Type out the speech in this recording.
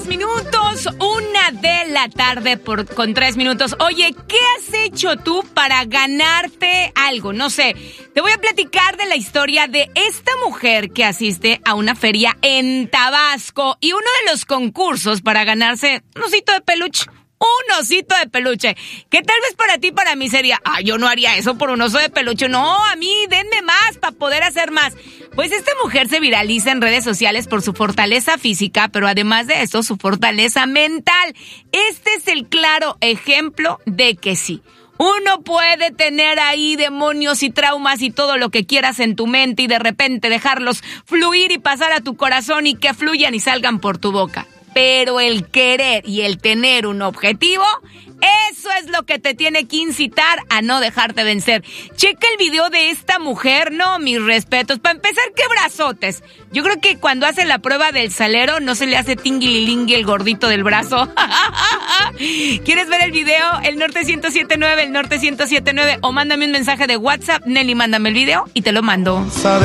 minutos, 1:00 con 3 minutos. Oye, ¿qué has hecho tú para ganarte algo? No sé, te voy a platicar de la historia de esta mujer que asiste a una feria en Tabasco y uno de los concursos para ganarse un osito de peluche. Un osito de peluche, que tal vez para ti, para mí sería, yo no haría eso por un oso de peluche. No, a mí denme más para poder hacer más. Pues esta mujer se viraliza en redes sociales por su fortaleza física, pero además de eso, su fortaleza mental. Este es el claro ejemplo de que sí. Uno puede tener ahí demonios y traumas y todo lo que quieras en tu mente y de repente dejarlos fluir y pasar a tu corazón y que fluyan y salgan por tu boca. Pero el querer y el tener un objetivo, eso es lo que te tiene que incitar a no dejarte vencer. Checa el video de esta mujer, no, mis respetos. Para empezar, qué brazotes. Yo creo que cuando hace la prueba del salero no se le hace tinguililingui el gordito del brazo. ¿Quieres ver el video? El Norte 107.9, el Norte 107.9, o mándame un mensaje de WhatsApp. Nelly, mándame el video y te lo mando.